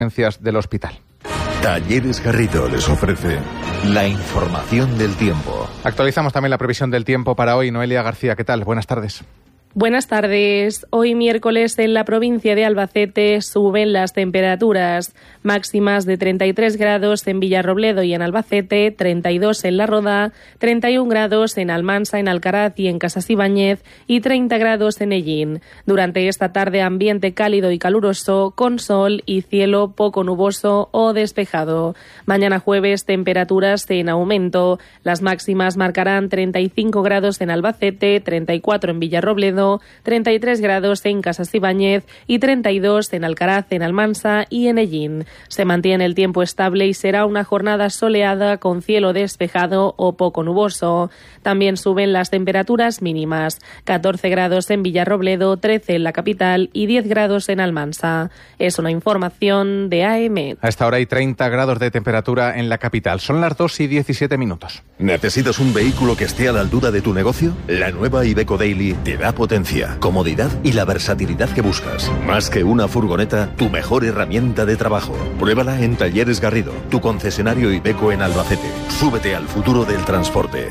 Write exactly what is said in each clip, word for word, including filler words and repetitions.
del hospital. Talleres Garrido les ofrece la información del tiempo. Actualizamos también la previsión del tiempo para hoy. Noelia García, ¿qué tal? Buenas tardes. Buenas tardes. Hoy miércoles en la provincia de Albacete suben las temperaturas máximas de treinta y tres grados en Villarrobledo y en Albacete, treinta y dos en La Roda, treinta y un grados en Almansa, en Alcaraz y en Casas Ibáñez y treinta grados en Ellín. Durante esta tarde ambiente cálido y caluroso con sol y cielo poco nuboso o despejado. Mañana jueves temperaturas en aumento. Las máximas marcarán treinta y cinco grados en Albacete, treinta y cuatro en Villarrobledo, treinta y tres grados en Casas Ibáñez y treinta y dos en Alcaraz, en Almansa y en Ellín. Se mantiene el tiempo estable y será una jornada soleada con cielo despejado o poco nuboso. También suben las temperaturas mínimas, catorce grados en Villarrobledo, trece en la capital y diez grados en Almansa. Es una información de A M. A esta hora hay treinta grados de temperatura en la capital. Son las dos y diecisiete minutos. ¿Necesitas un vehículo que esté a la altura de tu negocio? La nueva Iveco Daily te da potencia, comodidad y la versatilidad que buscas. Más que una furgoneta, tu mejor herramienta de trabajo. Pruébala en Talleres Garrido, tu concesionario Iveco en Albacete. Súbete al futuro del transporte.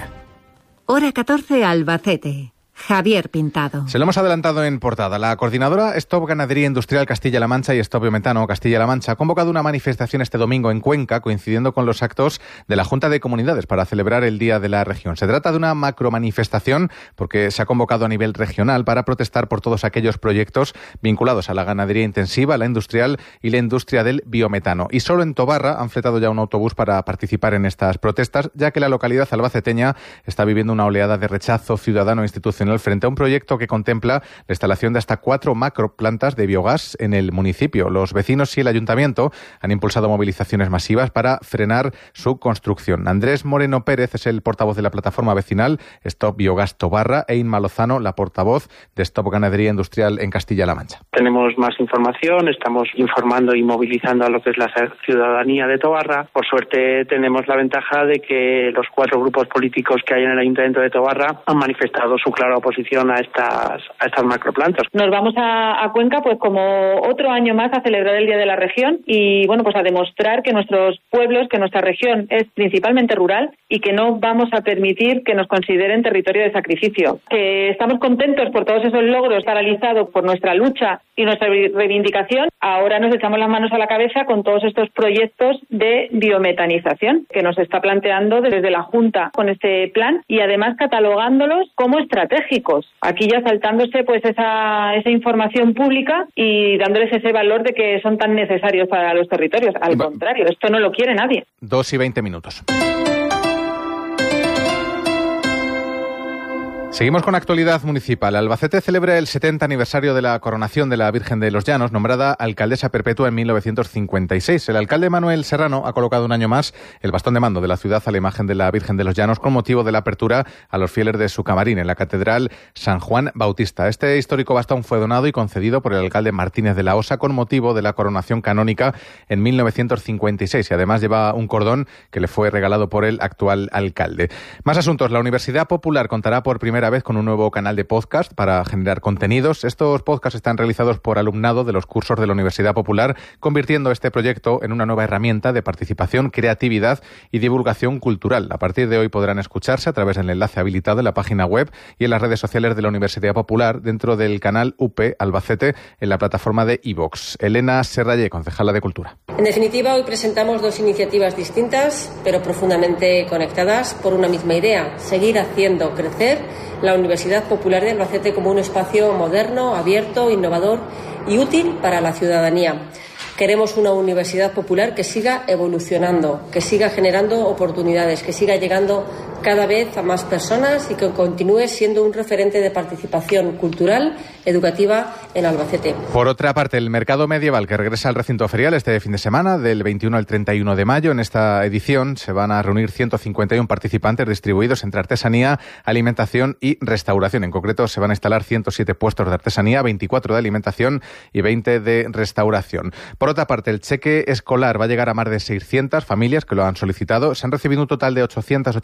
Hora catorce, Albacete. Javier Pintado. Se lo hemos adelantado en portada. La coordinadora Stop Ganadería Industrial Castilla-La Mancha y Stop Biometano Castilla-La Mancha ha convocado una manifestación este domingo en Cuenca, coincidiendo con los actos de la Junta de Comunidades para celebrar el Día de la Región. Se trata de una macromanifestación porque se ha convocado a nivel regional para protestar por todos aquellos proyectos vinculados a la ganadería intensiva, la industrial y la industria del biometano. Y solo en Tobarra han fletado ya un autobús para participar en estas protestas, ya que la localidad albaceteña está viviendo una oleada de rechazo ciudadano e institucional frente a un proyecto que contempla la instalación de hasta cuatro macroplantas de biogás en el municipio. Los vecinos y el ayuntamiento han impulsado movilizaciones masivas para frenar su construcción. Andrés Moreno Pérez es el portavoz de la plataforma vecinal Stop Biogás Tobarra e Inma Lozano, la portavoz de Stop Ganadería Industrial en Castilla-La Mancha. Tenemos más información, estamos informando y movilizando a lo que es la ciudadanía de Tobarra. Por suerte tenemos la ventaja de que los cuatro grupos políticos que hay en el Ayuntamiento de Tobarra han manifestado su clara oposición a estas a estas macroplantas. Nos vamos a, a Cuenca pues como otro año más a celebrar el Día de la Región y bueno pues a demostrar que nuestros pueblos, que nuestra región es principalmente rural y que no vamos a permitir que nos consideren territorio de sacrificio. Que estamos contentos por todos esos logros paralizados por nuestra lucha y nuestra reivindicación. Ahora nos echamos las manos a la cabeza con todos estos proyectos de biometanización que nos está planteando desde la Junta con este plan y además catalogándolos como estratégicos. Aquí ya saltándose pues esa, esa información pública y dándoles ese valor de que son tan necesarios para los territorios. Al Va. contrario, esto no lo quiere nadie. Dos y veinte minutos. Seguimos con actualidad municipal. Albacete celebra el setenta aniversario de la coronación de la Virgen de los Llanos, nombrada alcaldesa perpetua en mil novecientos cincuenta y seis. El alcalde Manuel Serrano ha colocado un año más el bastón de mando de la ciudad a la imagen de la Virgen de los Llanos con motivo de la apertura a los fieles de su camarín en la Catedral San Juan Bautista. Este histórico bastón fue donado y concedido por el alcalde Martínez de la Osa con motivo de la coronación canónica en mil novecientos cincuenta y seis y además lleva un cordón que le fue regalado por el actual alcalde. Más asuntos. La Universidad Popular contará por primera vez con un nuevo canal de podcast para generar contenidos. Estos podcasts están realizados por alumnado de los cursos de la Universidad Popular, convirtiendo este proyecto en una nueva herramienta de participación, creatividad y divulgación cultural. A partir de hoy podrán escucharse a través del enlace habilitado en la página web y en las redes sociales de la Universidad Popular dentro del canal U P Albacete en la plataforma de iVox. Elena Serrallé, concejala de Cultura. En definitiva, hoy presentamos dos iniciativas distintas, pero profundamente conectadas por una misma idea: seguir haciendo crecer la Universidad Popular de Albacete como un espacio moderno, abierto, innovador y útil para la ciudadanía. Queremos una universidad popular que siga evolucionando, que siga generando oportunidades, que siga llegando cada vez a más personas y que continúe siendo un referente de participación cultural, educativa en Albacete. Por otra parte, el mercado medieval que regresa al recinto ferial este fin de semana, del veintiuno al treinta y uno de mayo. En esta edición se van a reunir ciento cincuenta y uno participantes distribuidos entre artesanía, alimentación y restauración. En concreto, se van a instalar ciento siete puestos de artesanía, veinticuatro de alimentación y veinte de restauración. Por otra parte, el cheque escolar va a llegar a más de seiscientas familias que lo han solicitado. Se han recibido un total de ochocientas ochenta y tres solicitudes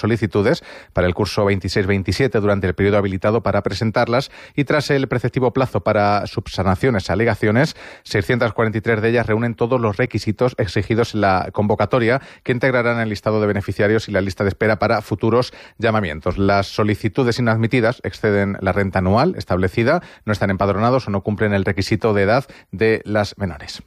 solicitudes para el curso veintiséis veintisiete durante el periodo habilitado para presentarlas y tras el preceptivo plazo para subsanaciones a alegaciones, seiscientas cuarenta y tres de ellas reúnen todos los requisitos exigidos en la convocatoria que integrarán el listado de beneficiarios y la lista de espera para futuros llamamientos. Las solicitudes inadmitidas exceden la renta anual establecida, no están empadronados o no cumplen el requisito de edad de las menores.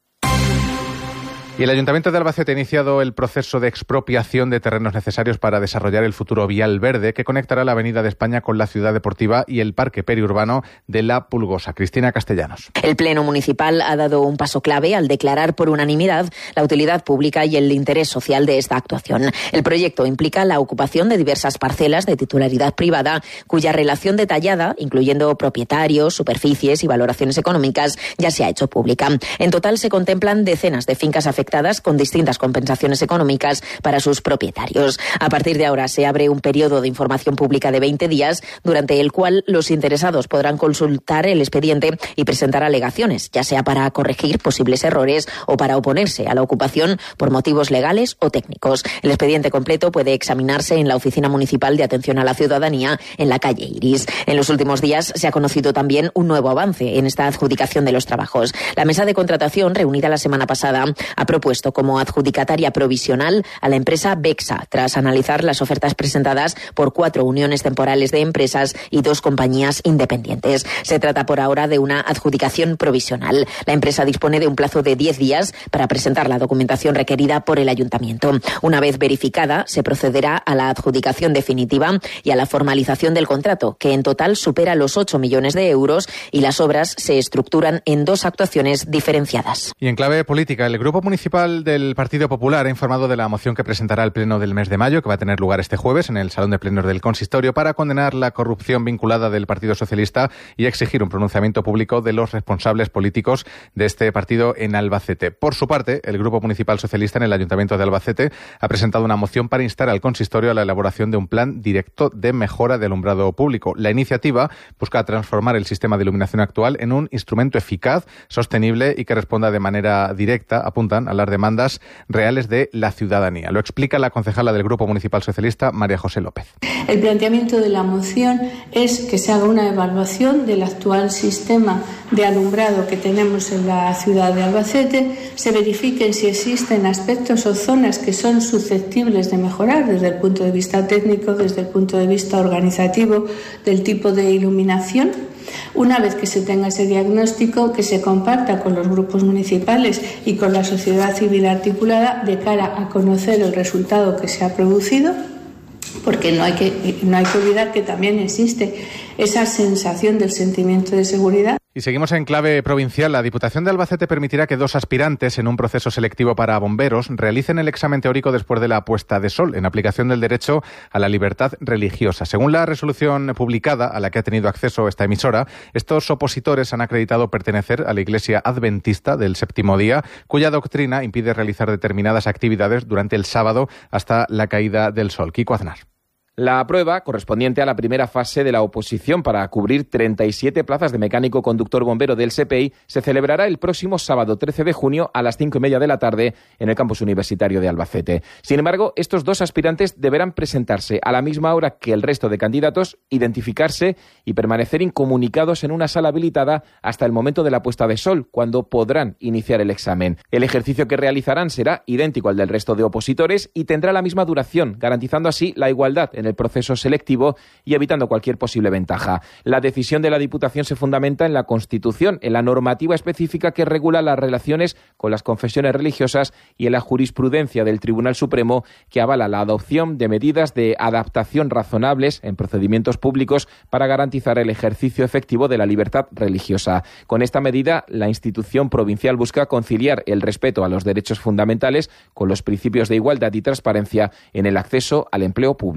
Y el Ayuntamiento de Albacete ha iniciado el proceso de expropiación de terrenos necesarios para desarrollar el futuro vial verde que conectará la Avenida de España con la Ciudad Deportiva y el Parque Periurbano de La Pulgosa. Cristina Castellanos. El Pleno Municipal ha dado un paso clave al declarar por unanimidad la utilidad pública y el interés social de esta actuación. El proyecto implica la ocupación de diversas parcelas de titularidad privada cuya relación detallada, incluyendo propietarios, superficies y valoraciones económicas, ya se ha hecho pública. En total se contemplan decenas de fincas afectadas con distintas compensaciones económicas para sus propietarios. A partir de ahora se abre un periodo de información pública de veinte días, durante el cual los interesados podrán consultar el expediente y presentar alegaciones, ya sea para corregir posibles errores o para oponerse a la ocupación por motivos legales o técnicos. El expediente completo puede examinarse en la Oficina Municipal de Atención a la Ciudadanía en la calle Iris. En los últimos días se ha conocido también un nuevo avance en esta adjudicación de los trabajos. La mesa de contratación, reunida la semana pasada, ha propuesto como adjudicataria provisional a la empresa Bexa, tras analizar las ofertas presentadas por cuatro uniones temporales de empresas y dos compañías independientes. Se trata por ahora de una adjudicación provisional. La empresa dispone de un plazo de diez días para presentar la documentación requerida por el Ayuntamiento. Una vez verificada, se procederá a la adjudicación definitiva y a la formalización del contrato, que en total supera los ocho millones de euros, y las obras se estructuran en dos actuaciones diferenciadas. Y en clave política, el Grupo Municipal del Partido Popular ha informado de la moción que presentará al Pleno del mes de mayo, que va a tener lugar este jueves en el Salón de Plenos del Consistorio, para condenar la corrupción vinculada del Partido Socialista y exigir un pronunciamiento público de los responsables políticos de este partido en Albacete. Por su parte, el Grupo Municipal Socialista en el Ayuntamiento de Albacete ha presentado una moción para instar al Consistorio a la elaboración de un plan directo de mejora de alumbrado público. La iniciativa busca transformar el sistema de iluminación actual en un instrumento eficaz, sostenible y que responda de manera directa, apuntan, a las demandas reales de la ciudadanía. Lo explica la concejala del Grupo Municipal Socialista, María José López. El planteamiento de la moción es que se haga una evaluación del actual sistema de alumbrado que tenemos en la ciudad de Albacete, se verifiquen si existen aspectos o zonas que son susceptibles de mejorar desde el punto de vista técnico, desde el punto de vista organizativo, del tipo de iluminación. Una vez que se tenga ese diagnóstico, que se comparta con los grupos municipales y con la sociedad civil articulada de cara a conocer el resultado que se ha producido, porque no hay que, no hay que olvidar que también existe esa sensación del sentimiento de seguridad. Y seguimos en clave provincial. La Diputación de Albacete permitirá que dos aspirantes en un proceso selectivo para bomberos realicen el examen teórico después de la puesta de sol, en aplicación del derecho a la libertad religiosa. Según la resolución publicada a la que ha tenido acceso esta emisora, estos opositores han acreditado pertenecer a la Iglesia Adventista del Séptimo Día, cuya doctrina impide realizar determinadas actividades durante el sábado hasta la caída del sol. Kiko Aznar. La prueba, correspondiente a la primera fase de la oposición para cubrir treinta y siete plazas de mecánico conductor bombero del S P I, se celebrará el próximo sábado trece de junio a las cinco y media de la tarde en el campus universitario de Albacete. Sin embargo, estos dos aspirantes deberán presentarse a la misma hora que el resto de candidatos, identificarse y permanecer incomunicados en una sala habilitada hasta el momento de la puesta de sol, cuando podrán iniciar el examen. El ejercicio que realizarán será idéntico al del resto de opositores y tendrá la misma duración, garantizando así la igualdad en el proceso selectivo y evitando cualquier posible ventaja. La decisión de la Diputación se fundamenta en la Constitución, en la normativa específica que regula las relaciones con las confesiones religiosas y en la jurisprudencia del Tribunal Supremo, que avala la adopción de medidas de adaptación razonables en procedimientos públicos para garantizar el ejercicio efectivo de la libertad religiosa. Con esta medida, la institución provincial busca conciliar el respeto a los derechos fundamentales con los principios de igualdad y transparencia en el acceso al empleo público.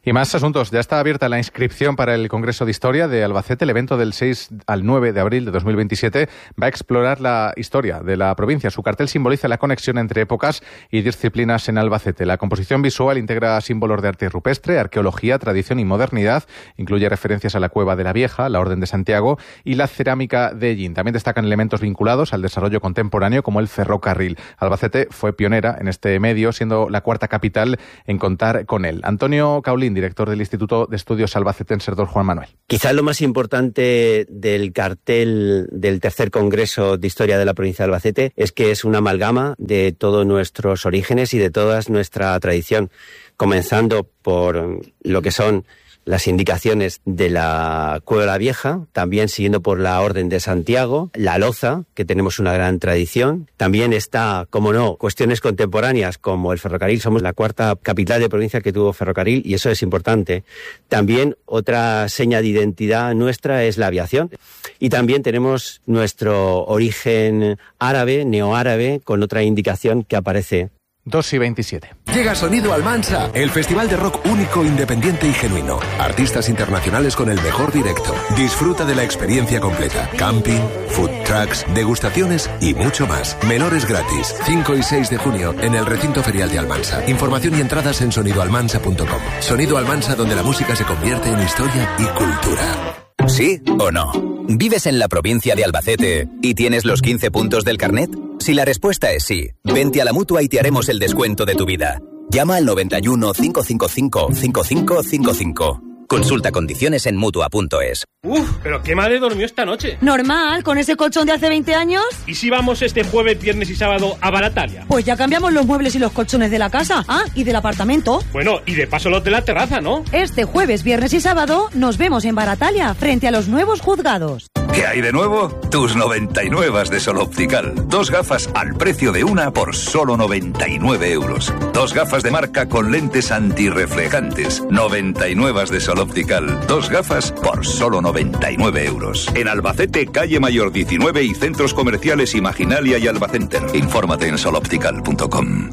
Y más asuntos. Ya está abierta la inscripción para el Congreso de Historia de Albacete. El evento del seis al nueve de abril de dos mil veintisiete va a explorar la historia de la provincia. Su cartel simboliza la conexión entre épocas y disciplinas en Albacete. La composición visual integra símbolos de arte rupestre, arqueología, tradición y modernidad. Incluye referencias a la Cueva de la Vieja, la Orden de Santiago y la cerámica de Ellín. También destacan elementos vinculados al desarrollo contemporáneo como el ferrocarril. Albacete fue pionera en este medio, siendo la cuarta capital en contar con él. Antonio Caulín, director del Instituto de Estudios Albacetenses Don Juan Manuel. Quizás lo más importante del cartel del tercer Congreso de Historia de la provincia de Albacete es que es una amalgama de todos nuestros orígenes y de toda nuestra tradición, comenzando por lo que son las indicaciones de la Cueva de la Vieja, también siguiendo por la Orden de Santiago, la loza, que tenemos una gran tradición. También está, como no, cuestiones contemporáneas como el ferrocarril. Somos la cuarta capital de provincia que tuvo ferrocarril y eso es importante. También otra seña de identidad nuestra es la aviación. Y también tenemos nuestro origen árabe, neoárabe, con otra indicación que aparece. dos y veintisiete. Llega Sonido Almansa, el festival de rock único, independiente y genuino. Artistas internacionales con el mejor directo. Disfruta de la experiencia completa. Camping, food trucks, degustaciones y mucho más. Menores gratis. cinco y seis de junio en el recinto ferial de Almansa. Información y entradas en sonido almansa punto com. Sonido Almansa, donde la música se convierte en historia y cultura. ¿Sí o no? ¿Vives en la provincia de Albacete y tienes los quince puntos del carnet? Si la respuesta es sí, vente a la Mutua y te haremos el descuento de tu vida. Llama al noventa y uno, cinco cinco cinco, cinco cinco cinco cinco. Consulta condiciones en Mutua punto es. Uf, pero qué madre durmió esta noche. Normal, con ese colchón de hace veinte años. ¿Y si vamos este jueves, viernes y sábado a Baratalia? Pues ya cambiamos los muebles y los colchones de la casa. Ah, y del apartamento. Bueno, y de paso los de la terraza, ¿no? Este jueves, viernes y sábado nos vemos en Baratalia, frente a los nuevos juzgados. ¿Qué hay de nuevo? Tus noventa y nueve de Sol Optical. Dos gafas al precio de una por solo noventa y nueve euros. Dos gafas de marca con lentes antirreflejantes. noventa y nueve de Sol Optical. Dos gafas por solo noventa y nueve euros. En Albacete, calle Mayor diecinueve y centros comerciales Imaginalia y Albacenter. Infórmate en sol optical punto com.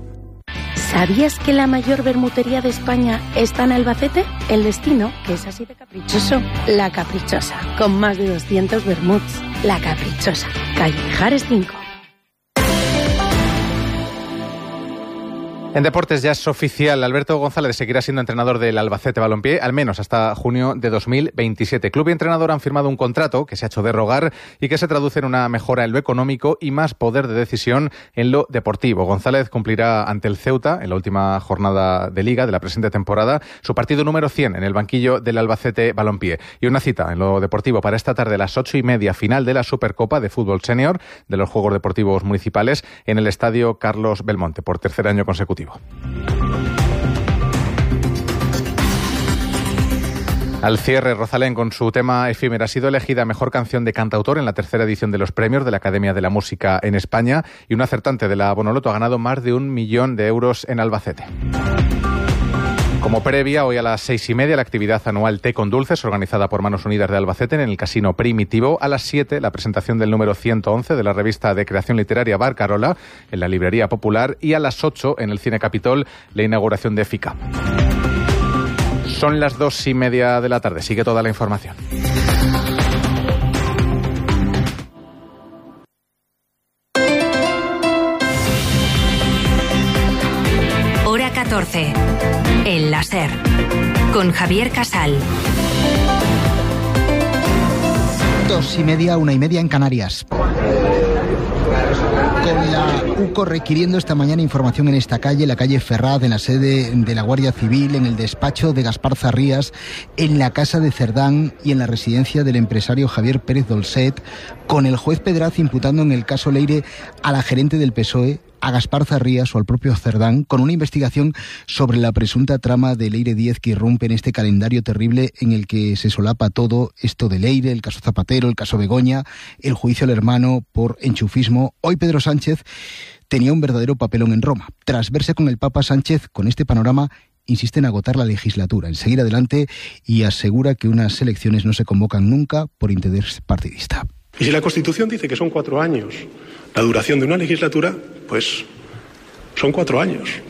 ¿Sabías que la mayor bermutería de España está en Albacete? El destino, que es así de caprichoso, La Caprichosa, con más de doscientos bermuts. La Caprichosa, calle Mijares cinco. En deportes ya es oficial, Alberto González seguirá siendo entrenador del Albacete Balompié, al menos hasta junio de dos mil veintisiete. Club y entrenador han firmado un contrato que se ha hecho derrogar y que se traduce en una mejora en lo económico y más poder de decisión en lo deportivo. González cumplirá ante el Ceuta, en la última jornada de Liga de la presente temporada, su partido número cien en el banquillo del Albacete Balompié. Y una cita en lo deportivo para esta tarde a las ocho y media, final de la Supercopa de Fútbol Senior de los Juegos Deportivos Municipales en el Estadio Carlos Belmonte, por tercer año consecutivo. Al cierre, Rosalén, con su tema Efímera, ha sido elegida mejor canción de cantautor en la tercera edición de los premios de la Academia de la Música en España y un acertante de la Bonoloto ha ganado más de un millón de euros en Albacete. Como previa, hoy a las seis y media, la actividad anual Té con Dulces, organizada por Manos Unidas de Albacete en el Casino Primitivo. A las siete, la presentación del número ciento once de la revista de creación literaria Barcarola en la Librería Popular. Y a las ocho, en el Cine Capitol, la inauguración de FICAP. Son las dos y media de la tarde. Sigue toda la información. Hora catorce. El láser. Con Javier Casal. Dos y media, una y media en Canarias. Con la UCO requiriendo esta mañana información en esta calle, la calle Ferraz, en la sede de la Guardia Civil, en el despacho de Gaspar Zarrías, en la casa de Cerdán y en la residencia del empresario Javier Pérez Dolcet, con el juez Pedraz imputando en el caso Leire a la gerente del P S O E, a Gaspar Zarrías o al propio Cerdán, con una investigación sobre la presunta trama de Leire Díez que irrumpe en este calendario terrible en el que se solapa todo esto de Leire, el caso Zapatero, el caso Begoña, el juicio al hermano por enchufismo. Hoy Pedro Sánchez tenía un verdadero papelón en Roma. Tras verse con el Papa, Sánchez, con este panorama, insiste en agotar la legislatura, en seguir adelante y asegura que unas elecciones no se convocan nunca por interés partidista. Y si la Constitución dice que son cuatro años la duración de una legislatura, pues son cuatro años.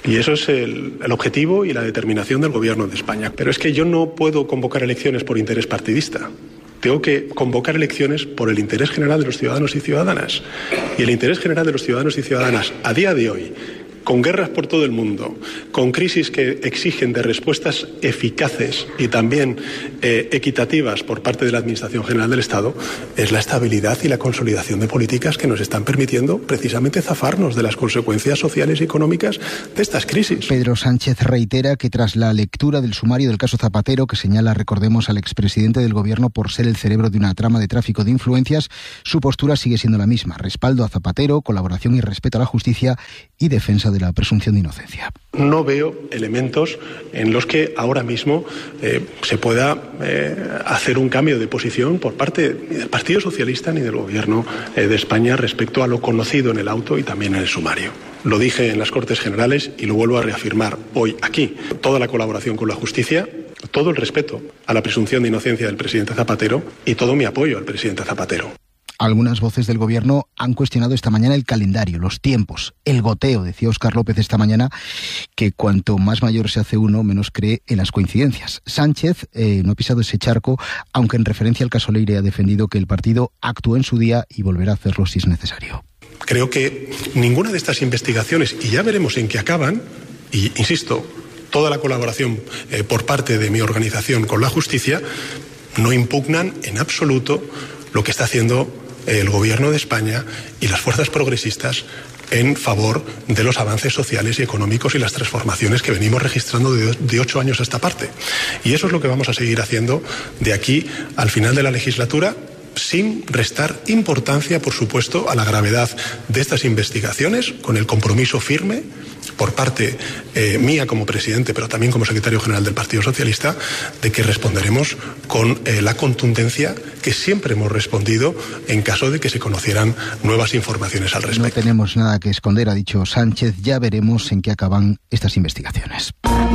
Y eso es el, el objetivo y la determinación del Gobierno de España. Pero es que yo no puedo convocar elecciones por interés partidista. Tengo que convocar elecciones por el interés general de los ciudadanos y ciudadanas. Y el interés general de los ciudadanos y ciudadanas a día de hoy, con guerras por todo el mundo, con crisis que exigen de respuestas eficaces y también eh, equitativas por parte de la Administración General del Estado, es la estabilidad y la consolidación de políticas que nos están permitiendo precisamente zafarnos de las consecuencias sociales y económicas de estas crisis. Pedro Sánchez reitera que tras la lectura del sumario del caso Zapatero, que señala, recordemos, al expresidente del Gobierno por ser el cerebro de una trama de tráfico de influencias, su postura sigue siendo la misma: respaldo a Zapatero, colaboración y respeto a la justicia y defensa de la presunción de inocencia. No veo elementos en los que ahora mismo eh, se pueda eh, hacer un cambio de posición por parte ni del Partido Socialista ni del Gobierno eh, de España respecto a lo conocido en el auto y también en el sumario. Lo dije en las Cortes Generales y lo vuelvo a reafirmar hoy aquí. Toda la colaboración con la justicia, todo el respeto a la presunción de inocencia del presidente Zapatero y todo mi apoyo al presidente Zapatero. Algunas voces del Gobierno han cuestionado esta mañana el calendario, los tiempos, el goteo. Decía Óscar López esta mañana que cuanto más mayor se hace uno, menos cree en las coincidencias. Sánchez eh, no ha pisado ese charco, aunque en referencia al caso Leire ha defendido que el partido actuó en su día y volverá a hacerlo si es necesario. Creo que ninguna de estas investigaciones, y ya veremos en qué acaban, y insisto, toda la colaboración eh, por parte de mi organización con la justicia, no impugnan en absoluto lo que está haciendo el Gobierno de España y las fuerzas progresistas en favor de los avances sociales y económicos y las transformaciones que venimos registrando de, de ocho años a esta parte. Y eso es lo que vamos a seguir haciendo de aquí al final de la legislatura, sin restar importancia, por supuesto, a la gravedad de estas investigaciones, con el compromiso firme por parte eh, mía como presidente, pero también como secretario general del Partido Socialista, de que responderemos con eh, la contundencia que siempre hemos respondido en caso de que se conocieran nuevas informaciones al respecto. No tenemos nada que esconder, ha dicho Sánchez. Ya veremos en qué acaban estas investigaciones.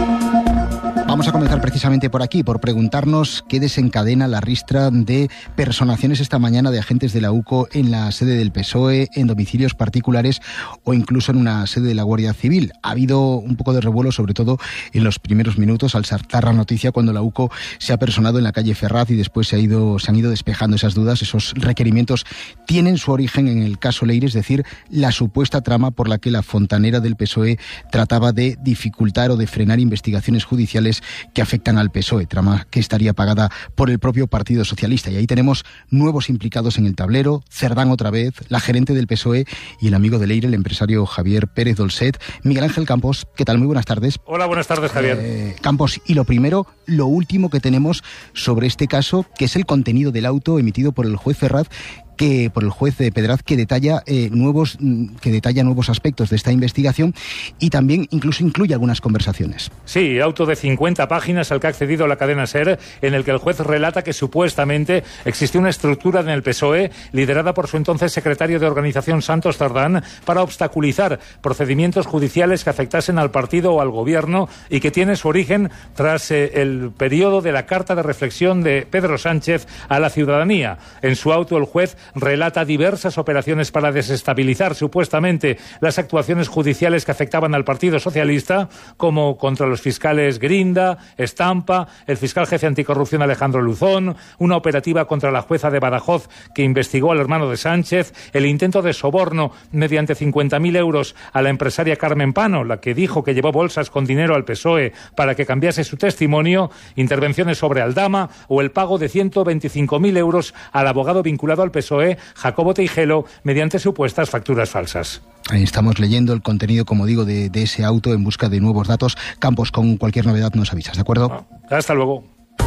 Vamos a comenzar precisamente por aquí, por preguntarnos qué desencadena la ristra de personaciones esta mañana de agentes de la U C O en la sede del P S O E, en domicilios particulares o incluso en una sede de la Guardia Civil. Ha habido un poco de revuelo, sobre todo en los primeros minutos, al saltar la noticia cuando la U C O se ha personado en la calle Ferraz y después se, ha ido, se han ido despejando esas dudas. Esos requerimientos tienen su origen en el caso Leire, es decir, la supuesta trama por la que la fontanera del P S O E trataba de dificultar o de frenar investigaciones judiciales que afectan al P S O E, trama que estaría pagada por el propio Partido Socialista. Y ahí tenemos nuevos implicados en el tablero: Cerdán otra vez, la gerente del P S O E y el amigo de Leire, el empresario Javier Pérez Dolcet. Miguel Ángel Campos, ¿qué tal? Muy buenas tardes. Hola, buenas tardes, Javier. Eh, Campos, y lo primero, lo último que tenemos sobre este caso, que es el contenido del auto emitido por el juez Ferraz, que por el juez de Pedraz, que detalla eh, nuevos que detalla nuevos aspectos de esta investigación y también incluso incluye algunas conversaciones. Sí, auto de cincuenta páginas al que ha accedido la cadena SER, en el que el juez relata que supuestamente existió una estructura en el P S O E liderada por su entonces secretario de organización Santos Cerdán para obstaculizar procedimientos judiciales que afectasen al partido o al gobierno y que tiene su origen tras eh, el periodo de la carta de reflexión de Pedro Sánchez a la ciudadanía. En su auto el juez relata diversas operaciones para desestabilizar supuestamente las actuaciones judiciales que afectaban al Partido Socialista, como contra los fiscales Grinda, Estampa, el fiscal jefe anticorrupción Alejandro Luzón, una operativa contra la jueza de Badajoz que investigó al hermano de Sánchez, el intento de soborno mediante cincuenta mil euros a la empresaria Carmen Pano, la que dijo que llevó bolsas con dinero al P S O E para que cambiase su testimonio, intervenciones sobre Aldama o el pago de ciento veinticinco mil euros al abogado vinculado al P S O E, Jacobo Teijelo, mediante supuestas facturas falsas. Estamos leyendo el contenido, como digo, de, de ese auto en busca de nuevos datos. Campos, con cualquier novedad nos avisas, ¿de acuerdo? Ah, hasta luego.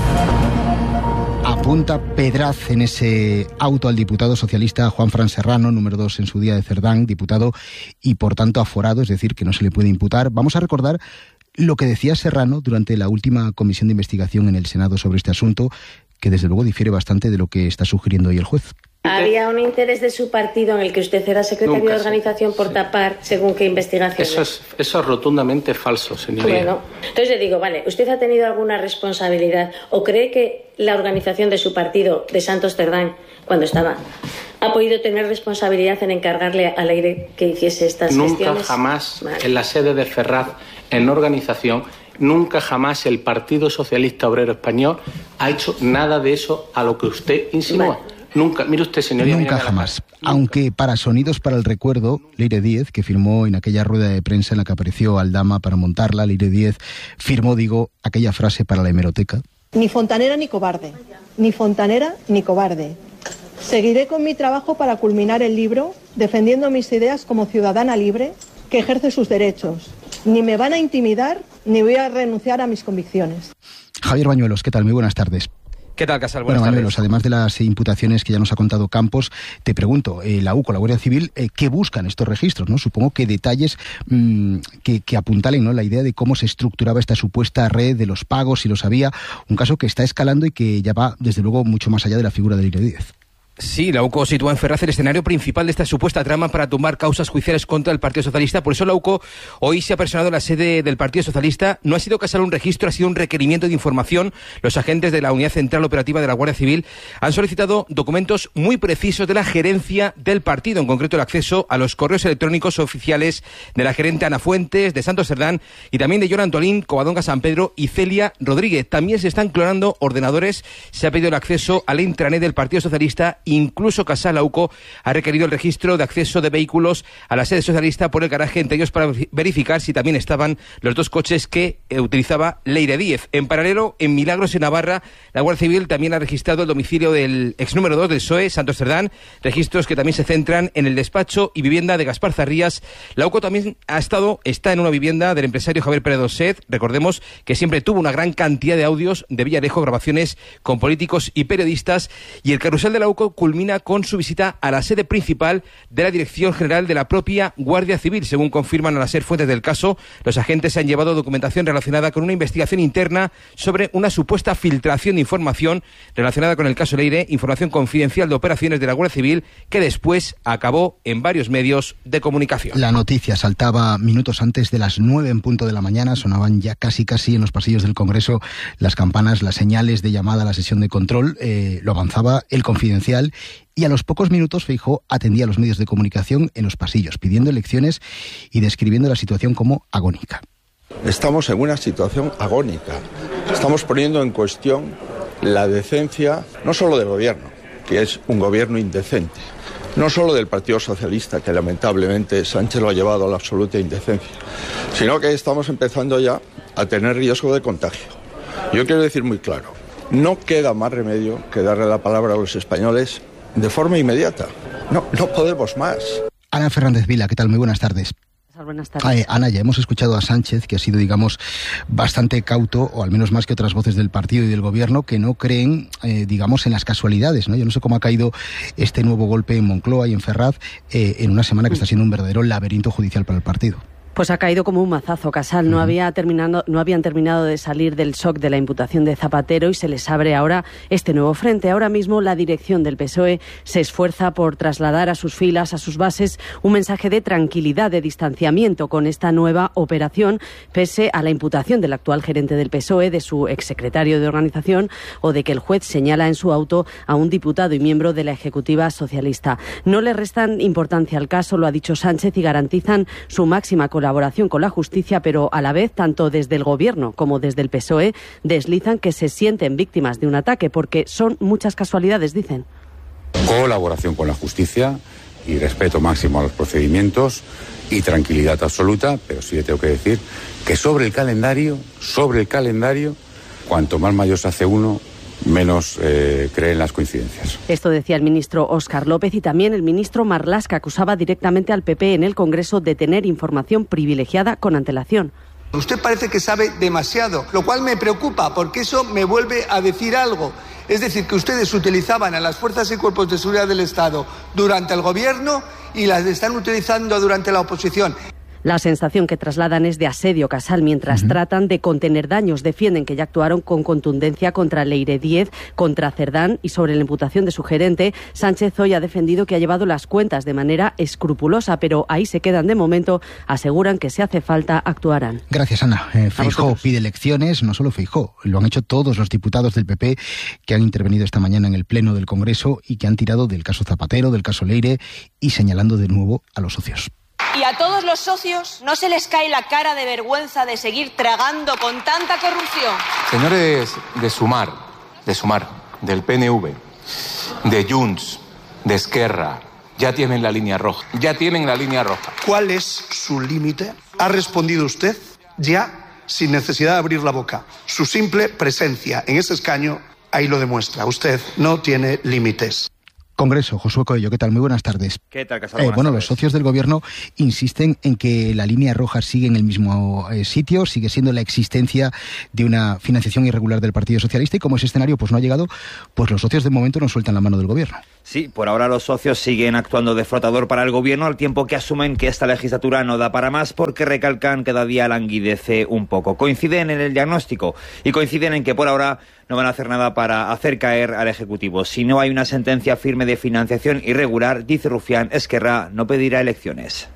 Apunta Pedraz en ese auto al diputado socialista Juanfran Serrano, número dos en su día de Cerdán, diputado y por tanto aforado, es decir, que no se le puede imputar. Vamos a recordar lo que decía Serrano durante la última comisión de investigación en el Senado sobre este asunto, que desde luego difiere bastante de lo que está sugiriendo hoy el juez. ¿Había un interés de su partido en el que usted era secretario Nunca, de organización sí. por tapar según qué investigación? Eso es, eso es rotundamente falso, señoría. Bueno, entonces le digo, vale, ¿usted ha tenido alguna responsabilidad o cree que la organización de su partido, de Santos Cerdán, cuando estaba ¿Ha podido tener responsabilidad en encargarle a Leire que hiciese estas nunca gestiones? Nunca jamás, vale. En la sede de Ferraz, en organización, nunca jamás el Partido Socialista Obrero Español ha hecho nada de eso a lo que usted insinúa. Vale. Nunca, mire usted, señoría. Nunca jamás. Nunca. Aunque para Sonidos para el Recuerdo, Leire Díez, que firmó en aquella rueda de prensa en la que apareció Aldama para montarla, Leire Díez firmó, digo, aquella frase para la hemeroteca. Ni fontanera ni cobarde, ni fontanera ni cobarde. Seguiré con mi trabajo para culminar el libro, defendiendo mis ideas como ciudadana libre que ejerce sus derechos. Ni me van a intimidar, ni voy a renunciar a mis convicciones. Javier Bañuelos, ¿qué tal? Muy buenas tardes. ¿Qué tal, Casal? Buenas bueno, tardes. Bañuelos, además de las imputaciones que ya nos ha contado Campos, te pregunto, eh, la U C O, la Guardia Civil, eh, ¿qué buscan estos registros? ¿No? Supongo que detalles mmm, que, que apuntalen, ¿no?, la idea de cómo se estructuraba esta supuesta red de los pagos, si los había, un caso que está escalando y que ya va, desde luego, mucho más allá de la figura de Leire Díez. Sí, la U C O sitúa en Ferraz el escenario principal de esta supuesta trama para tumbar causas judiciales contra el Partido Socialista. Por eso la U C O hoy se ha personado en la sede del Partido Socialista. No ha sido Casal un registro, ha sido un requerimiento de información. Los agentes de la Unidad Central Operativa de la Guardia Civil han solicitado documentos muy precisos de la gerencia del partido, en concreto el acceso a los correos electrónicos oficiales de la gerente Ana Fuentes, de Santos Cerdán y también de Joan Antolín, Covadonga San Pedro y Celia Rodríguez. También se están clonando ordenadores. Se ha pedido el acceso al intranet del Partido Socialista. Incluso Casal, la U C O ha requerido el registro de acceso de vehículos a la sede socialista por el garaje, entre ellos para verificar si también estaban los dos coches que eh, utilizaba Leire Díez. En paralelo, en Milagros, en Navarra, la Guardia Civil también ha registrado el domicilio del ex número dos del P S O E, Santos Cerdán, registros que también se centran en el despacho y vivienda de Gaspar Zarrías. La U C O también ha estado, está en una vivienda del empresario Javier Pérez Doset. Recordemos que siempre tuvo una gran cantidad de audios de Villarejo, grabaciones con políticos y periodistas, y el carrusel de la U C O culmina con su visita a la sede principal de la Dirección General de la propia Guardia Civil. Según confirman a las fuentes del caso, los agentes se han llevado documentación relacionada con una investigación interna sobre una supuesta filtración de información relacionada con el caso Leire, información confidencial de operaciones de la Guardia Civil que después acabó en varios medios de comunicación. La noticia saltaba minutos antes de las nueve en punto de la mañana, sonaban ya casi casi en los pasillos del Congreso las campanas, las señales de llamada a la sesión de control, eh, lo avanzaba el Confidencial. Y a los pocos minutos Feijóo atendía a los medios de comunicación en los pasillos, pidiendo elecciones y describiendo la situación como agónica. Estamos en una situación agónica. Estamos poniendo en cuestión la decencia, no solo del gobierno, que es un gobierno indecente, no solo del Partido Socialista, que lamentablemente Sánchez lo ha llevado a la absoluta indecencia, sino que estamos empezando ya a tener riesgo de contagio. Yo quiero decir muy claro, no queda más remedio que darle la palabra a los españoles de forma inmediata. No, no podemos más. Ana Fernández Vila, ¿qué tal? Muy buenas tardes. Buenas tardes. Eh, Ana, ya hemos escuchado a Sánchez, que ha sido, digamos, bastante cauto, o al menos más que otras voces del partido y del gobierno, que no creen, eh, digamos, en las casualidades, ¿no? Yo no sé cómo ha caído este nuevo golpe en Moncloa y en Ferraz eh, en una semana que está siendo un verdadero laberinto judicial para el partido. Pues ha caído como un mazazo, Casal. No, uh-huh. había terminado, no habían terminado de salir del shock de la imputación de Zapatero y se les abre ahora este nuevo frente. Ahora mismo la dirección del P S O E se esfuerza por trasladar a sus filas, a sus bases, un mensaje de tranquilidad, de distanciamiento con esta nueva operación, pese a la imputación del actual gerente del P S O E, de su exsecretario de organización, o de que el juez señala en su auto a un diputado y miembro de la Ejecutiva Socialista. No le restan importancia al caso, lo ha dicho Sánchez, y garantizan su máxima colaboración colaboración con la justicia, pero a la vez, tanto desde el Gobierno como desde el P S O E, deslizan que se sienten víctimas de un ataque, porque son muchas casualidades, dicen. Colaboración con la justicia y respeto máximo a los procedimientos y tranquilidad absoluta, pero sí le tengo que decir que sobre el calendario, sobre el calendario, cuanto más mayor se hace uno, menos eh, creen las coincidencias. Esto decía el ministro Óscar López, y también el ministro Marlaska acusaba directamente al P P en el Congreso de tener información privilegiada con antelación. Usted parece que sabe demasiado, lo cual me preocupa porque eso me vuelve a decir algo. Es decir, que ustedes utilizaban a las fuerzas y cuerpos de seguridad del Estado durante el gobierno y las están utilizando durante la oposición. La sensación que trasladan es de asedio, Casal, mientras uh-huh. tratan de contener daños. Defienden que ya actuaron con contundencia contra Leire Díez, contra Cerdán, y sobre la imputación de su gerente, Sánchez hoy ha defendido que ha llevado las cuentas de manera escrupulosa, pero ahí se quedan de momento. Aseguran que si hace falta actuarán. Gracias, Ana. Eh, Feijóo pide elecciones, no solo Feijóo, lo han hecho todos los diputados del P P que han intervenido esta mañana en el Pleno del Congreso y que han tirado del caso Zapatero, del caso Leire, y señalando de nuevo a los socios. Y a todos los socios no se les cae la cara de vergüenza de seguir tragando con tanta corrupción. Señores de Sumar, de Sumar, del P N V, de Junts, de Esquerra, ya tienen la línea roja, ya tienen la línea roja. ¿Cuál es su límite? Ha respondido usted ya sin necesidad de abrir la boca. Su simple presencia en ese escaño ahí lo demuestra. Usted no tiene límites. Congreso, Josué Coello, ¿qué tal? Muy buenas tardes. ¿Qué tal, Casal? Eh, bueno, los socios del Gobierno insisten en que la línea roja sigue en el mismo eh, sitio, sigue siendo la existencia de una financiación irregular del Partido Socialista, y como ese escenario pues no ha llegado, pues los socios de momento no sueltan la mano del Gobierno. Sí, por ahora los socios siguen actuando de flotador para el Gobierno, al tiempo que asumen que esta legislatura no da para más, porque recalcan que cada día languidece un poco. Coinciden en el diagnóstico y coinciden en que por ahora no van a hacer nada para hacer caer al Ejecutivo. Si no hay una sentencia firme de financiación irregular, dice Rufián, Esquerra no pedirá elecciones.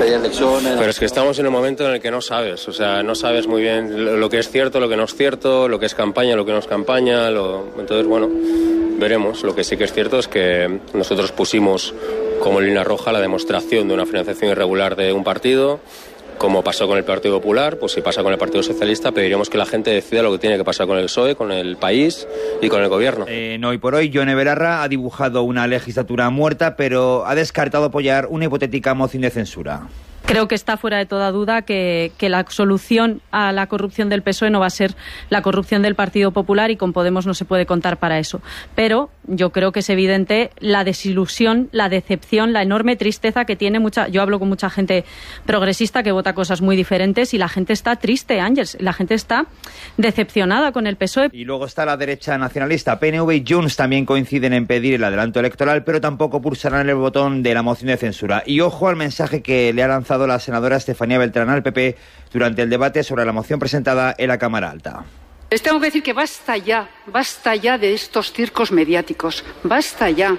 Pero es que estamos en un momento en el que no sabes, o sea, no sabes muy bien lo que es cierto, lo que no es cierto, lo que es campaña, lo que no es campaña, lo... entonces, bueno, veremos. Lo que sí que es cierto es que nosotros pusimos como línea roja la demostración de una financiación irregular de un partido. Como pasó con el Partido Popular, pues si pasa con el Partido Socialista, pediremos que la gente decida lo que tiene que pasar con el P S O E, con el país y con el Gobierno. Eh, no, hoy por hoy, Yone Belarra ha dibujado una legislatura muerta, pero ha descartado apoyar una hipotética moción de censura. Creo que está fuera de toda duda que, que la solución a la corrupción del P S O E no va a ser la corrupción del Partido Popular, y con Podemos no se puede contar para eso. Pero yo creo que es evidente la desilusión, la decepción, la enorme tristeza que tiene mucha... Yo hablo con mucha gente progresista que vota cosas muy diferentes y la gente está triste, Ángels. La gente está decepcionada con el P S O E. Y luego está la derecha nacionalista. P N V y Junts también coinciden en pedir el adelanto electoral, pero tampoco pulsarán el botón de la moción de censura. Y ojo al mensaje que le ha lanzado la senadora Estefanía Beltrán al P P durante el debate sobre la moción presentada en la Cámara Alta. Les tengo que decir que basta ya, basta ya de estos circos mediáticos, basta ya.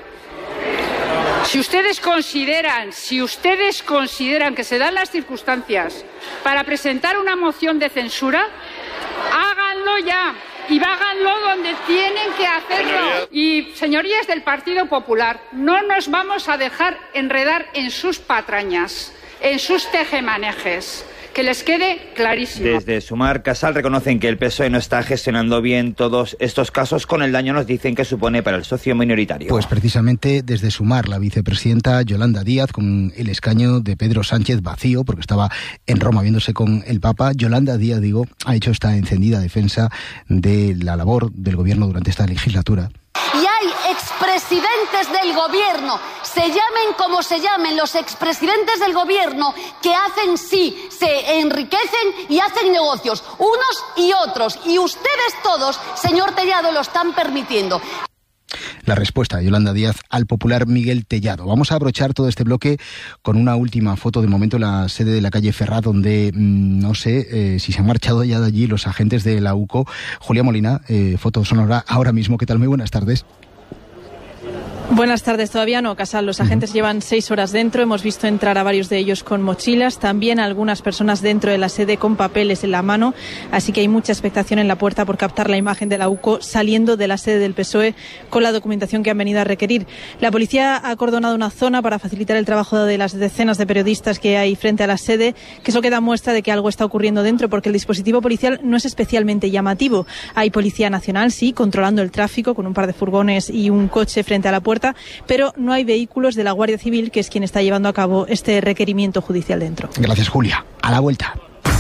Si ustedes consideran, si ustedes consideran que se dan las circunstancias para presentar una moción de censura, háganlo ya. Y háganlo donde tienen que hacerlo. Y, señorías del Partido Popular, no nos vamos a dejar enredar en sus patrañas, en sus tejemanejes. Que les quede clarísimo. Desde Sumar, Casal reconocen que el P S O E no está gestionando bien todos estos casos, con el daño, nos dicen, que supone para el socio minoritario. Pues precisamente desde Sumar, la vicepresidenta Yolanda Díaz, con el escaño de Pedro Sánchez vacío, porque estaba en Roma viéndose con el Papa, Yolanda Díaz, digo, ha hecho esta encendida defensa de la labor del Gobierno durante esta legislatura. Y hay expresidentes del Gobierno, se llamen como se llamen, los expresidentes del Gobierno, que hacen, sí, se enriquecen y hacen negocios, unos y otros. Y ustedes todos, señor Tellado, lo están permitiendo. La respuesta de Yolanda Díaz al popular Miguel Tellado. Vamos a abrochar todo este bloque con una última foto, de momento en la sede de la calle Ferraz, donde mmm, no sé eh, si se han marchado ya de allí los agentes de la U C O. Julia Molina, eh, foto sonora ahora mismo. ¿Qué tal? Muy buenas tardes. Buenas tardes, todavía no, Casal. Los agentes uh-huh. llevan seis horas dentro. Hemos visto entrar a varios de ellos con mochilas, también algunas personas dentro de la sede con papeles en la mano, así que hay mucha expectación en la puerta por captar la imagen de la U C O saliendo de la sede del P S O E con la documentación que han venido a requerir. La policía ha acordonado una zona para facilitar el trabajo de las decenas de periodistas que hay frente a la sede, que eso queda muestra de que algo está ocurriendo dentro, porque el dispositivo policial no es especialmente llamativo. Hay Policía Nacional, sí, controlando el tráfico con un par de furgones y un coche frente a la puerta, pero no hay vehículos de la Guardia Civil, que es quien está llevando a cabo este requerimiento judicial dentro. Gracias, Julia. A la vuelta.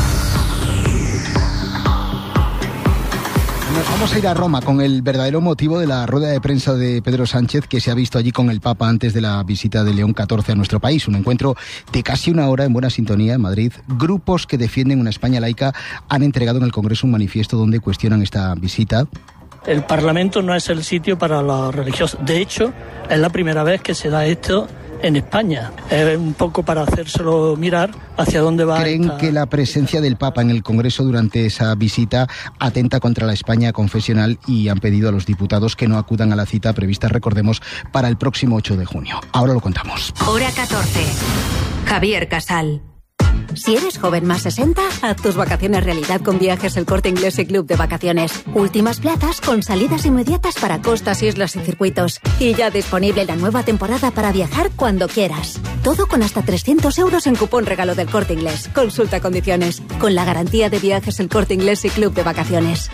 Nos vamos a ir a Roma con el verdadero motivo de la rueda de prensa de Pedro Sánchez, que se ha visto allí con el Papa antes de la visita de León catorce a nuestro país. Un encuentro de casi una hora en buena sintonía en Madrid. Grupos que defienden una España laica han entregado en el Congreso un manifiesto donde cuestionan esta visita. El Parlamento no es el sitio para los religiosos. De hecho, es la primera vez que se da esto en España. Es un poco para hacérselo mirar hacia dónde va. ¿Creen esta... que la presencia del Papa en el Congreso durante esa visita atenta contra la España confesional y han pedido a los diputados que no acudan a la cita prevista, recordemos, para el próximo ocho de junio? Ahora lo contamos. Hora catorce. Javier Casal. Si eres joven más sesenta, haz tus vacaciones realidad con Viajes El Corte Inglés y Club de Vacaciones. Últimas plazas con salidas inmediatas para costas, islas y circuitos. Y ya disponible la nueva temporada para viajar cuando quieras. Todo con hasta trescientos euros en cupón regalo del Corte Inglés. Consulta condiciones. Con la garantía de Viajes El Corte Inglés y Club de Vacaciones.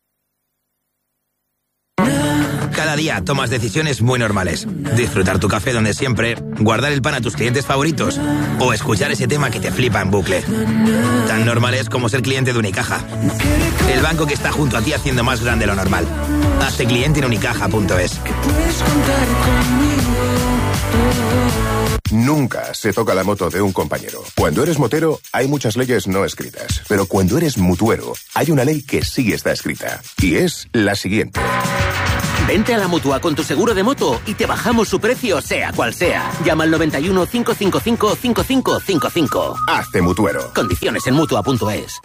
Cada día tomas decisiones muy normales. Disfrutar tu café donde siempre, guardar el pan a tus clientes favoritos o escuchar ese tema que te flipa en bucle. Tan normales como ser cliente de Unicaja. El banco que está junto a ti haciendo más grande lo normal. Hazte cliente en unicaja punto es. Nunca se toca la moto de un compañero. Cuando eres motero, hay muchas leyes no escritas. Pero cuando eres mutuero, hay una ley que sí está escrita. Y es la siguiente. Vente a la Mutua con tu seguro de moto y te bajamos su precio, sea cual sea. Llama al noventa y uno, cinco cinco cinco, cinco cinco cinco cinco. Hazte mutuero. Condiciones en mutua punto es.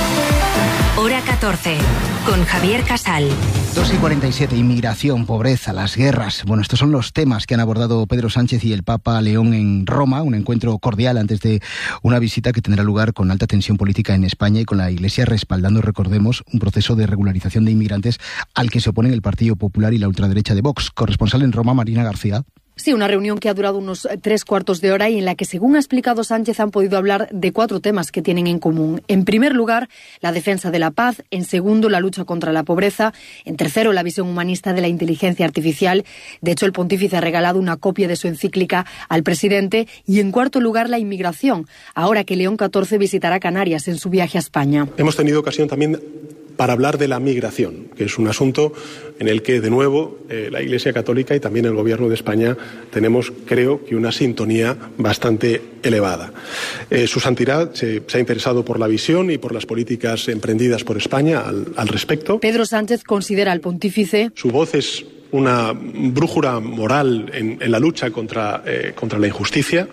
Hora catorce, con Javier Casal. dos y cuarenta y siete, inmigración, pobreza, las guerras. Bueno, estos son los temas que han abordado Pedro Sánchez y el Papa León en Roma, un encuentro cordial antes de una visita que tendrá lugar con alta tensión política en España y con la Iglesia respaldando, recordemos, un proceso de regularización de inmigrantes al que se oponen el Partido Popular y la ultraderecha de Vox. Corresponsal en Roma, Marina García. Sí, una reunión que ha durado unos tres cuartos de hora y en la que, según ha explicado Sánchez, han podido hablar de cuatro temas que tienen en común. En primer lugar, la defensa de la paz. En segundo, la lucha contra la pobreza. En tercero, la visión humanista de la inteligencia artificial. De hecho, el pontífice ha regalado una copia de su encíclica al presidente. Y en cuarto lugar, la inmigración, ahora que León catorce visitará Canarias en su viaje a España. Hemos tenido ocasión también para hablar de la migración, que es un asunto en el que, de nuevo, eh, la Iglesia Católica y también el Gobierno de España tenemos, creo, que una sintonía bastante elevada. Eh, su Santidad se, se ha interesado por la visión y por las políticas emprendidas por España al, al respecto. Pedro Sánchez considera al pontífice. Su voz es una brújula moral en, en la lucha contra, eh, contra la injusticia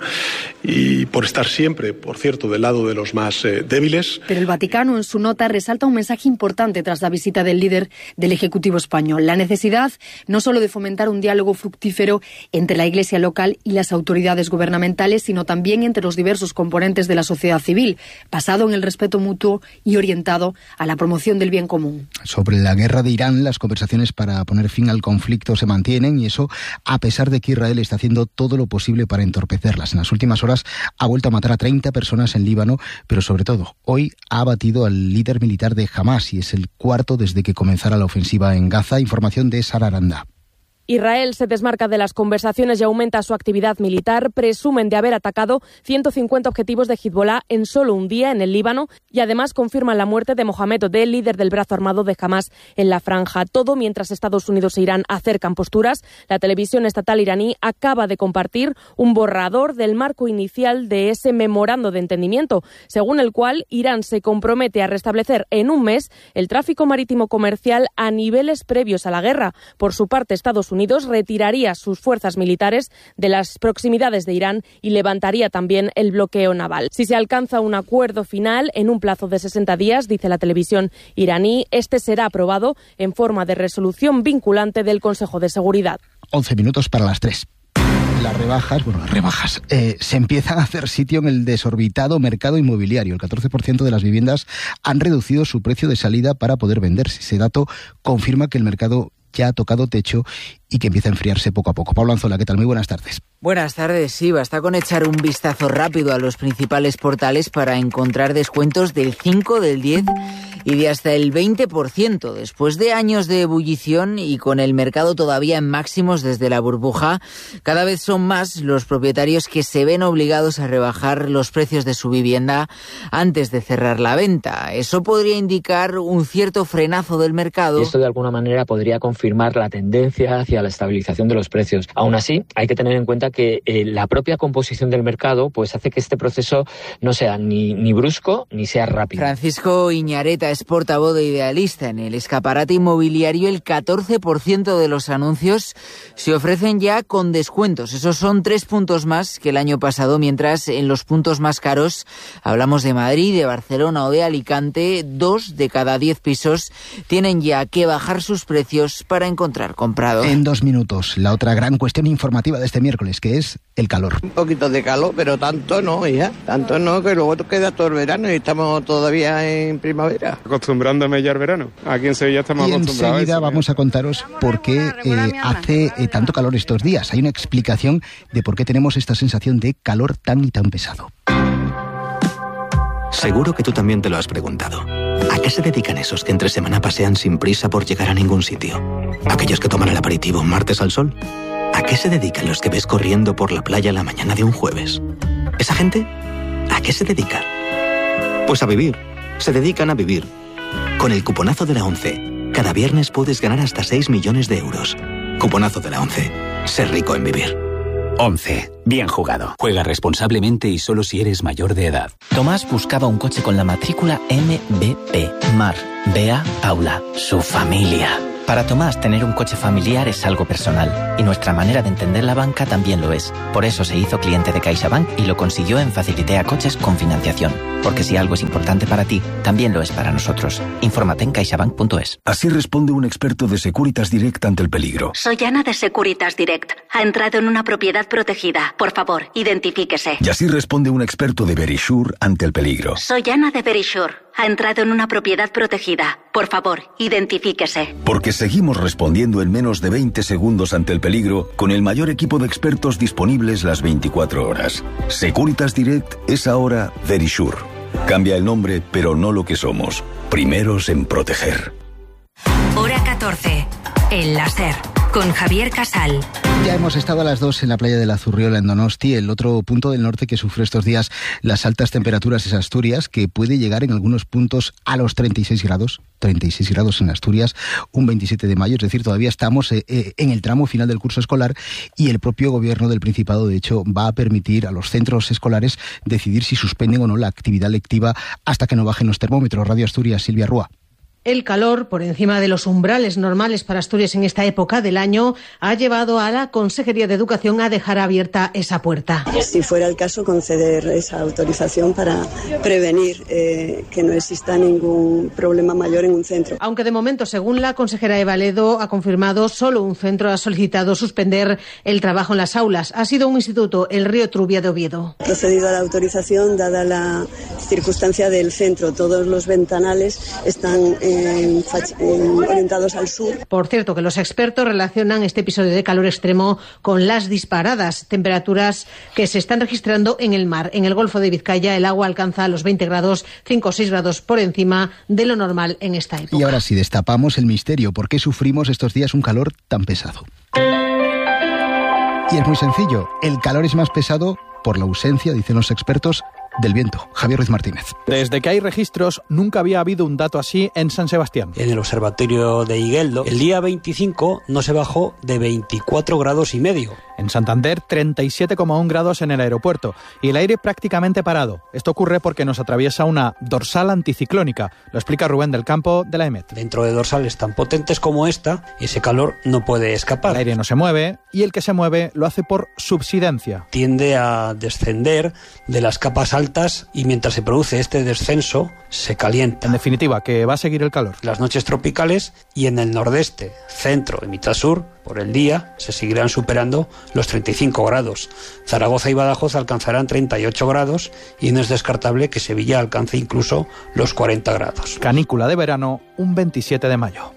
y por estar siempre, por cierto, del lado de los más eh, débiles. Pero el Vaticano, en su nota, resalta un mensaje importante tras la visita del líder del Ejecutivo español. La necesidad no solo de fomentar un diálogo fructífero entre la Iglesia local y las autoridades gubernamentales, sino también entre los diversos componentes de la sociedad civil, basado en el respeto mutuo y orientado a la promoción del bien común. Sobre la guerra de Irán, las conversaciones para poner fin al conflicto se mantienen y eso a pesar de que Israel está haciendo todo lo posible para entorpecerlas. En las últimas horas ha vuelto a matar a treinta personas en Líbano, pero sobre todo hoy ha abatido al líder militar de Hamás y es el cuarto desde que comenzara la ofensiva en Gaza. Información de Sara Aranda. Israel se desmarca de las conversaciones y aumenta su actividad militar. Presumen de haber atacado ciento cincuenta objetivos de Hezbollah en solo un día en el Líbano y además confirman la muerte de Mohamed Odeh, líder del brazo armado de Hamás en la franja. Todo mientras Estados Unidos e Irán acercan posturas. La televisión estatal iraní acaba de compartir un borrador del marco inicial de ese memorando de entendimiento, según el cual Irán se compromete a restablecer en un mes el tráfico marítimo comercial a niveles previos a la guerra. Por su parte, Estados Unidos Unidos retiraría sus fuerzas militares de las proximidades de Irán y levantaría también el bloqueo naval. Si se alcanza un acuerdo final en un plazo de sesenta días, dice la televisión iraní, este será aprobado en forma de resolución vinculante del Consejo de Seguridad. once minutos para las tres. Las rebajas, bueno, las rebajas, eh, se empiezan a hacer sitio en el desorbitado mercado inmobiliario. El catorce por ciento de las viviendas han reducido su precio de salida para poder venderse. Ese dato confirma que el mercado ya ha tocado techo y que empieza a enfriarse poco a poco. Pablo Anzola, ¿qué tal? Muy buenas tardes. Buenas tardes, sí, basta con echar un vistazo rápido a los principales portales para encontrar descuentos del cinco, del diez y de hasta el veinte por ciento. Después de años de ebullición y con el mercado todavía en máximos desde la burbuja, cada vez son más los propietarios que se ven obligados a rebajar los precios de su vivienda antes de cerrar la venta. Eso podría indicar un cierto frenazo del mercado. Y esto de alguna manera podría confirmar la tendencia hacia a la estabilización de los precios. Aún así, hay que tener en cuenta que eh, la propia composición del mercado pues hace que este proceso no sea ni, ni brusco ni sea rápido. Francisco Iñareta es portavoz de Idealista. En el escaparate inmobiliario, el catorce por ciento de los anuncios se ofrecen ya con descuentos. Esos son tres puntos más que el año pasado, mientras en los puntos más caros, hablamos de Madrid, de Barcelona o de Alicante, dos de cada diez pisos tienen ya que bajar sus precios para encontrar comprador. En dos minutos, la otra gran cuestión informativa de este miércoles, que es el calor. Un poquito de calor, pero tanto no, ya. Tanto no, que luego queda todo el verano y estamos todavía en primavera. Acostumbrándome ya al verano. Aquí en Sevilla estamos y acostumbrados. Enseguida vamos a contaros por qué eh, hace eh, tanto calor estos días. Hay una explicación de por qué tenemos esta sensación de calor tan y tan pesado. Seguro que tú también te lo has preguntado. ¿A qué se dedican esos que entre semana pasean sin prisa por llegar a ningún sitio? ¿Aquellos que toman el aperitivo un martes al sol? ¿A qué se dedican los que ves corriendo por la playa la mañana de un jueves? ¿Esa gente? ¿A qué se dedica? Pues a vivir. Se dedican a vivir. Con el cuponazo de la ONCE, cada viernes puedes ganar hasta seis millones de euros. Cuponazo de la ONCE. Ser rico en vivir. once. Bien jugado. Juega responsablemente y solo si eres mayor de edad. Tomás buscaba un coche con la matrícula M B P. Mar, Bea, Paula, su familia. Para Tomás, tener un coche familiar es algo personal, y nuestra manera de entender la banca también lo es. Por eso se hizo cliente de CaixaBank y lo consiguió en Facilitea Coches con financiación. Porque si algo es importante para ti, también lo es para nosotros. Infórmate en caixabank punto es. Así responde un experto de Securitas Direct ante el peligro. Soy Ana de Securitas Direct. Ha entrado en una propiedad protegida. Por favor, identifíquese. Y así responde un experto de Verisure ante el peligro. Soy Ana de Verisure. Ha entrado en una propiedad protegida. Por favor, identifíquese. Porque seguimos respondiendo en menos de veinte segundos ante el peligro con el mayor equipo de expertos disponibles las veinticuatro horas. Securitas Direct es ahora Verisure. Cambia el nombre, pero no lo que somos. Primeros en proteger. Hora catorce. El láser. Con Javier Casal. Ya hemos estado a las dos en la playa de la Zurriola en Donosti. El otro punto del norte que sufre estos días las altas temperaturas es Asturias, que puede llegar en algunos puntos a los treinta y seis grados. treinta y seis grados en Asturias, un veintisiete de mayo, es decir, todavía estamos eh, eh, en el tramo final del curso escolar y el propio gobierno del Principado, de hecho, va a permitir a los centros escolares decidir si suspenden o no la actividad lectiva hasta que no bajen los termómetros. Radio Asturias, Silvia Rúa. El calor, por encima de los umbrales normales para Asturias en esta época del año, ha llevado a la Consejería de Educación a dejar abierta esa puerta. Si fuera el caso, conceder esa autorización para prevenir eh, que no exista ningún problema mayor en un centro. Aunque de momento, según la consejera Eva Ledo ha confirmado, solo un centro ha solicitado suspender el trabajo en las aulas. Ha sido un instituto, el Río Trubia de Oviedo. Procedido a la autorización, dada la circunstancia del centro. Todos los ventanales están eh, Eh, orientados al sur. Por cierto, que los expertos relacionan este episodio de calor extremo con las disparadas temperaturas que se están registrando en el mar. En el Golfo de Vizcaya el agua alcanza los veinte grados, cinco o seis grados por encima de lo normal en esta época. Y ahora sí, destapamos el misterio. ¿Por qué sufrimos estos días un calor tan pesado? Y es muy sencillo. El calor es más pesado por la ausencia, dicen los expertos, del viento. Javier Ruiz Martínez. Desde que hay registros, nunca había habido un dato así en San Sebastián. En el observatorio de Igueldo, el día veinticinco no se bajó de veinticuatro grados y medio. En Santander, treinta y siete coma uno grados en el aeropuerto y el aire prácticamente parado. Esto ocurre porque nos atraviesa una dorsal anticiclónica. Lo explica Rubén del Campo de la EMET. Dentro de dorsales tan potentes como esta, ese calor no puede escapar. El aire no se mueve y el que se mueve lo hace por subsidencia. Tiende a descender de las capas altas y mientras se produce este descenso, se calienta. En definitiva, que va a seguir el calor. Las noches tropicales y en el nordeste, centro y mitad sur, por el día, se seguirán superando los treinta y cinco grados. Zaragoza y Badajoz alcanzarán treinta y ocho grados y no es descartable que Sevilla alcance incluso los cuarenta grados. Canícula de verano, un veintisiete de mayo.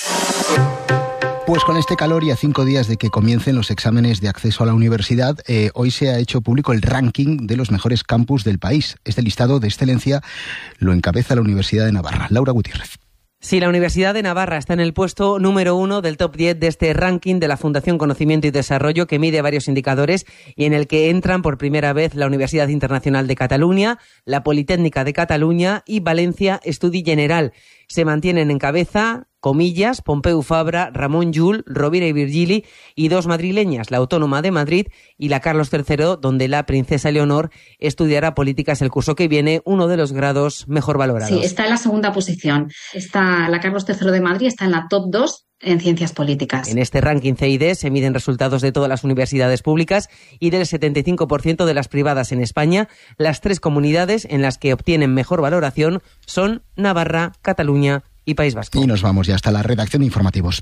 Pues con este calor y a cinco días de que comiencen los exámenes de acceso a la universidad, eh, hoy se ha hecho público el ranking de los mejores campus del país. Este listado de excelencia lo encabeza la Universidad de Navarra. Laura Gutiérrez. Sí, la Universidad de Navarra está en el puesto número uno del top diez de este ranking de la Fundación Conocimiento y Desarrollo, que mide varios indicadores y en el que entran por primera vez la Universidad Internacional de Cataluña, la Politécnica de Cataluña y Valencia Estudi General. Se mantienen en cabeza Comillas, Pompeu Fabra, Ramón Llull, Rovira y Virgili, y dos madrileñas, la Autónoma de Madrid y la Carlos tercero, donde la princesa Leonor estudiará políticas el curso que viene, uno de los grados mejor valorados. Sí, está en la segunda posición. Está la Carlos tercero de Madrid, está en la top dos en ciencias políticas. En este ranking C I D se miden resultados de todas las universidades públicas y del setenta y cinco por ciento de las privadas en España. Las tres comunidades en las que obtienen mejor valoración son Navarra, Cataluña y País Vasco. Y nos vamos ya hasta la redacción de informativos.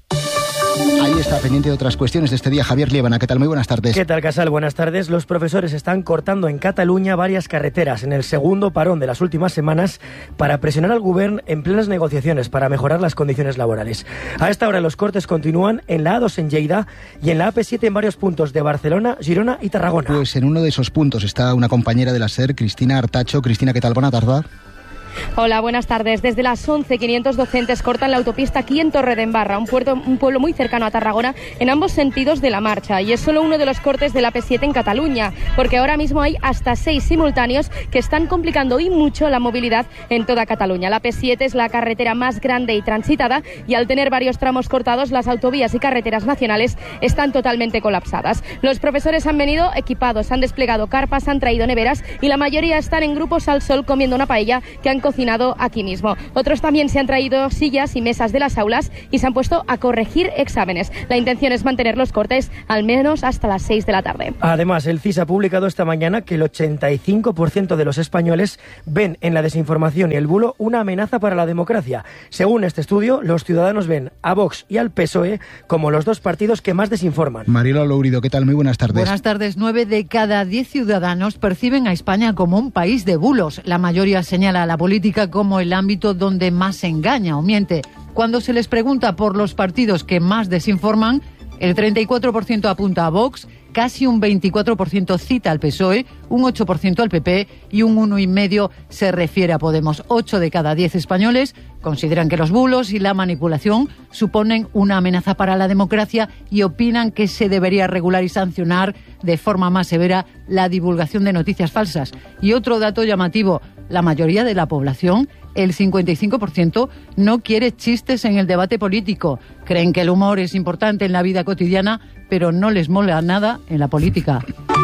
Ahí está, pendiente de otras cuestiones de este día, Javier Liébana. ¿Qué tal? Muy buenas tardes. ¿Qué tal, Casal? Buenas tardes. Los profesores están cortando en Cataluña varias carreteras en el segundo parón de las últimas semanas para presionar al Govern en plenas negociaciones para mejorar las condiciones laborales. A esta hora los cortes continúan en la A dos en Lleida y en la A P siete en varios puntos de Barcelona, Girona y Tarragona. Pues en uno de esos puntos está una compañera de la SER, Cristina Artacho. Cristina, ¿qué tal? Buena tarde. Hola, buenas tardes. Desde las once, quinientos docentes cortan la autopista aquí en Torredembarra, un, puerto, un pueblo muy cercano a Tarragona, en ambos sentidos de la marcha. Y es solo uno de los cortes de la A P siete en Cataluña, porque ahora mismo hay hasta seis simultáneos que están complicando y mucho la movilidad en toda Cataluña. La A P siete es la carretera más grande y transitada y al tener varios tramos cortados, las autovías y carreteras nacionales están totalmente colapsadas. Los profesores han venido equipados, han desplegado carpas, han traído neveras y la mayoría están en grupos al sol comiendo una paella que han cocinado aquí mismo. Otros también se han traído sillas y mesas de las aulas y se han puesto a corregir exámenes. La intención es mantener los cortes al menos hasta las seis de la tarde. Además, el C I S ha publicado esta mañana que el ochenta y cinco por ciento de los españoles ven en la desinformación y el bulo una amenaza para la democracia. Según este estudio, los ciudadanos ven a Vox y al P S O E como los dos partidos que más desinforman. Mariela Lourido, ¿qué tal? Muy buenas tardes. Buenas tardes. Nueve de cada diez ciudadanos perciben a España como un país de bulos. La mayoría señala a la política como el ámbito donde más se engaña o miente. Cuando se les pregunta por los partidos que más desinforman, el treinta y cuatro por ciento apunta a Vox, casi un veinticuatro por ciento cita al P S O E, un ocho por ciento al P P y un uno coma cinco por ciento se refiere a Podemos. Ocho de cada diez españoles consideran que los bulos y la manipulación suponen una amenaza para la democracia y opinan que se debería regular y sancionar de forma más severa la divulgación de noticias falsas. Y otro dato llamativo, la mayoría de la población, el cincuenta y cinco por ciento, no quiere chistes en el debate político. Creen que el humor es importante en la vida cotidiana, pero no les mola nada en la política.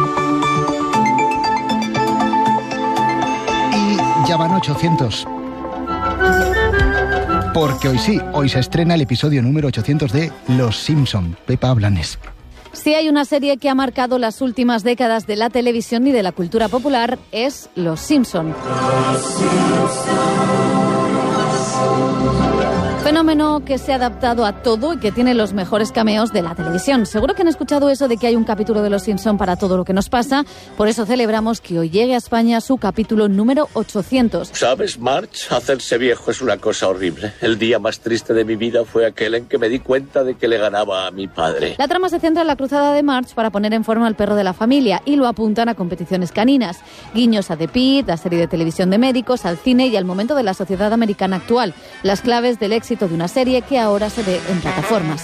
Y ya van ochocientos. Porque hoy sí, hoy se estrena el episodio número ochocientos de Los Simpson. Pepa Blanes. Si hay una serie que ha marcado las últimas décadas de la televisión y de la cultura popular, es Los Simpson. Fenómeno que se ha adaptado a todo y que tiene los mejores cameos de la televisión. Seguro que han escuchado eso de que hay un capítulo de Los Simpson para todo lo que nos pasa. Por eso celebramos que hoy llegue a España su capítulo número ochocientos. ¿Sabes, Marge? Hacerse viejo es una cosa horrible. El día más triste de mi vida fue aquel en que me di cuenta de que le ganaba a mi padre. La trama se centra en la cruzada de Marge para poner en forma al perro de la familia y lo apuntan a competiciones caninas. Guiños a The Pitt, la serie de televisión de médicos, al cine y al momento de la sociedad americana actual. Las claves del éxito de una serie que ahora se ve en plataformas.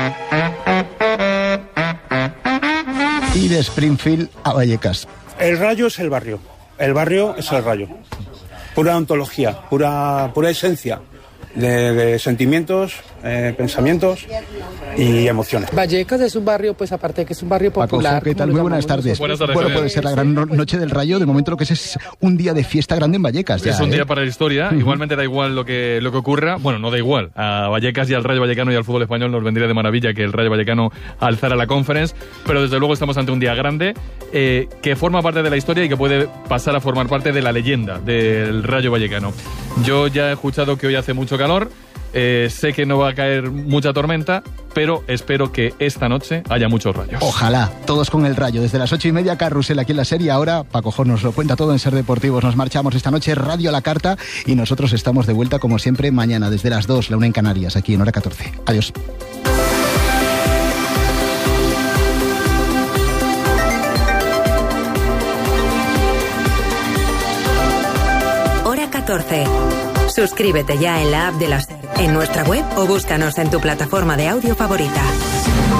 Y de Springfield a Vallecas. El Rayo es el barrio. El barrio es el Rayo. Pura ontología, pura, pura esencia de, de sentimientos, eh, pensamientos y emociones. Vallecas es un barrio, pues aparte de que es un barrio popular. Paco, ¿qué tal? Muy buenas tardes. Buenas tardes. Bueno, puede ser la gran noche del Rayo. De momento lo que es es un día de fiesta grande en Vallecas. Ya, es un ¿eh? día para la historia. Uh-huh. Igualmente da igual lo que, lo que ocurra. Bueno, no da igual. A Vallecas y al Rayo Vallecano y al fútbol español nos vendría de maravilla que el Rayo Vallecano alzara la Conference. Pero desde luego estamos ante un día grande eh, que forma parte de la historia y que puede pasar a formar parte de la leyenda del Rayo Vallecano. Yo ya he escuchado que hoy hace mucho calor. Eh, sé que no va a caer mucha tormenta, pero espero que esta noche haya muchos rayos. Ojalá, todos con el Rayo. Desde las ocho y media, Carrusel aquí en la serie. Ahora, Paco Jor nos lo cuenta todo en Ser Deportivos. Nos marchamos esta noche, Radio a la Carta, y nosotros estamos de vuelta, como siempre, mañana, desde las dos, la una en Canarias, aquí en Hora catorce. Adiós. Hora catorce. Suscríbete ya en la app de la SER, en nuestra web o búscanos en tu plataforma de audio favorita.